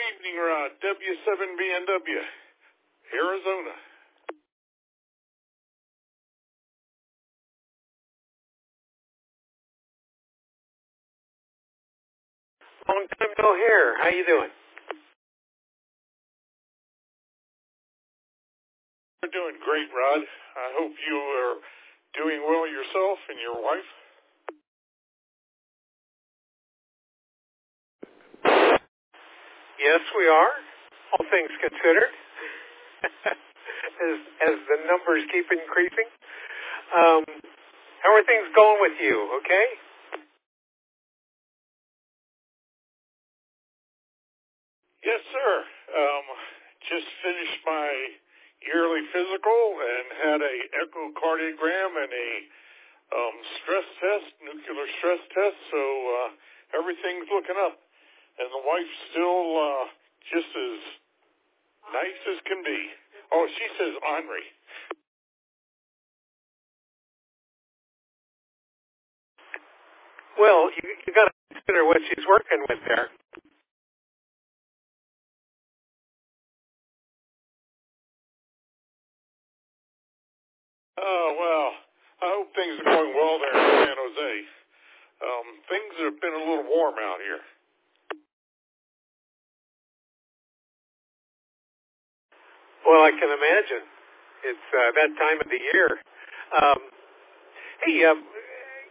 evening, Rod. W7BNW, Arizona. Long time no hear. How you doing? We're doing great, Rod. I hope you are doing well yourself and your wife. Yes, we are. All things considered, as the numbers keep increasing. How are things going with you? Okay. Yes, sir. Just finished my yearly physical and had a echocardiogram and a stress test, nuclear stress test. So everything's looking up, and the wife's still just as nice as can be. Oh, she says Henri. Well, you got to consider what she's working with there. Oh, well, I hope things are going well there in San Jose. Things have been a little warm out here. Well, I can imagine. It's that time of the year. Hey,